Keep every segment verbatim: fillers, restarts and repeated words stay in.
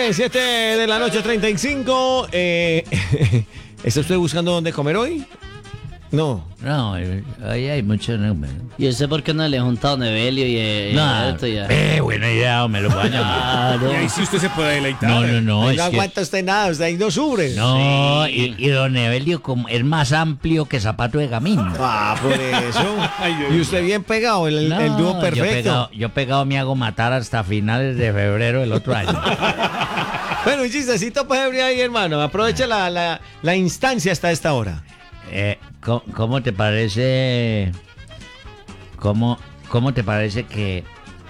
Siete, siete de la noche, treinta y cinco. Eh, ¿Está usted buscando dónde comer hoy? No. No, ahí hay mucho número. ¿Y usted por qué no le he juntado a Nevelio y, y No, a ya? eh, buena idea, me lo voy a Y ahí sí usted se puede deleitar. No, no, no. No es que- aguanta usted nada, usted ahí no sufre. No, y, y don Evelio como es más amplio que zapato de gamín. Ah, por eso. Ay, Dios Y usted bien pegado, el, No, el dúo Yo perfecto. pegado, yo pegado me hago matar hasta finales de febrero del otro año. Bueno, un chistecito para abrir ahí, hermano. Aprovecha la, la, la instancia hasta esta hora. Eh, ¿cómo, cómo te parece? ¿Cómo, cómo te parece que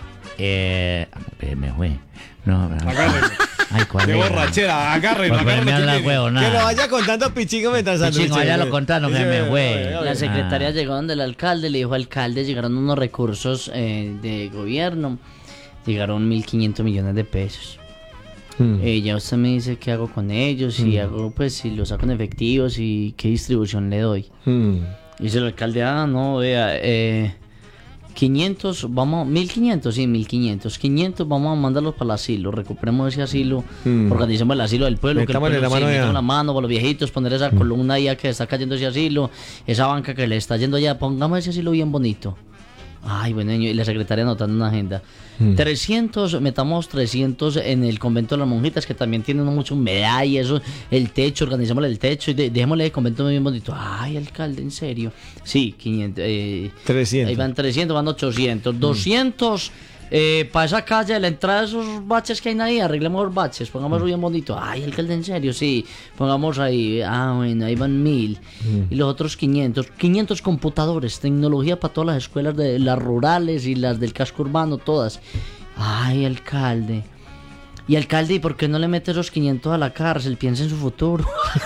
eh, eh, me fue? No, no. Agárrelo. Ay, ¿cuál Qué era? borrachera, agárrelo, Por ponerme agárrelo. a que la viene. huevonada. Que lo vaya contando Pichico mientras Pichico, sándwiches. ya lo contaron, que me fue. La secretaria Ah. llegó donde el alcalde, le dijo al alcalde, llegaron unos recursos eh, de gobierno, llegaron mil quinientos millones de pesos. Mm. Eh, ya usted me dice qué hago con ellos, si hago, pues, si los saco en efectivos y qué distribución le doy. Mm. Dice el alcalde, ah, no, vea, eh, quinientos, vamos, mil quinientos, sí, mil quinientos, quinientos vamos a mandarlos para el asilo, recuperemos ese asilo, Mm. organicemos el asilo del pueblo, que el Metámosle pueblo la sí, mano metamos allá. la mano para los viejitos, poner esa columna ahí a que está cayendo ese asilo, esa banca que le está yendo allá, pongamos ese asilo bien bonito. Ay, bueno, y la secretaria anotando una agenda. trescientos, metamos trescientos en el convento de las monjitas, que también tiene uno mucho humedad y eso, el techo, organizémosle el techo y de- dejémosle el convento bien bonito. Ay, alcalde, en serio. Sí, quinientos. Eh, trescientos. Ahí van trescientos, van ochocientos. doscientos. Eh, para esa calle, la entrada de esos baches que hay ahí, arreglemos los baches, pongámoslo bien bonito. Ay, alcalde, en serio, sí, pongamos ahí, ah, bueno, ahí van mil. Y los otros quinientos, quinientos computadores, tecnología para todas las escuelas de las rurales y las del casco urbano, todas. Ay, alcalde. Y alcalde, ¿y por qué no le mete esos quinientos a la cárcel? Piensa en su futuro.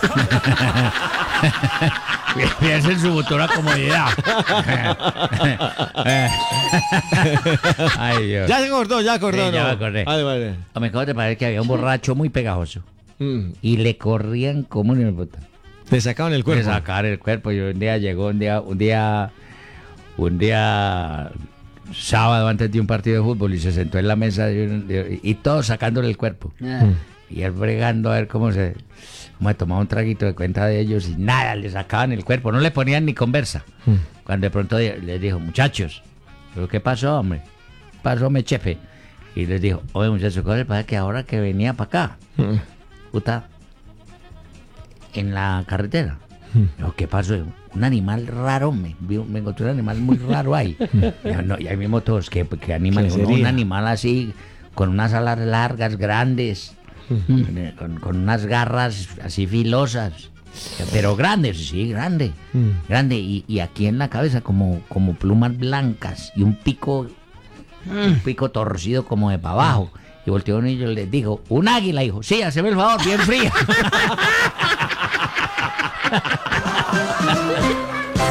Piensa en su futura comodidad. Ay, Dios. Ya se acordó, ya acordó. Sí, ya ¿no? me acordé. Vale, vale. Hombre, ¿cómo te parece que había un borracho muy pegajoso? Mm. Y le corrían como un puta. Le sacaban el cuerpo. De sacar el cuerpo. Y un día llegó, un día, un día, un día sábado antes de un partido de fútbol y se sentó en la mesa de un- de- y todos sacándole el cuerpo. Ah. Y él bregando a ver cómo se, cómo se tomaba un traguito de cuenta de ellos y nada, le sacaban el cuerpo, no le ponían ni conversa. Cuando de pronto di- les dijo, muchachos, ¿pero qué pasó, hombre? ¿Qué pasó, mi chefe? Y les dijo, oye, muchachos, ¿cómo les pasa que ahora que venía para acá, puta, en la carretera? Dijo, ¿qué pasó? Un animal raro, me, vi- me encontré un animal muy raro ahí. Dijo, no, y ahí mismo todos, ¿qué, qué animal? ¿Qué Dijo, "No, sería? un animal así, con unas alas largas, grandes, eh, con, con unas garras así filosas, pero grandes, sí, grande, grande, y, y aquí en la cabeza como, como plumas blancas y un pico, un pico torcido como de para abajo. Y volteó uno y yo les dijo, un águila, hijo, sí, haceme el favor, bien fría.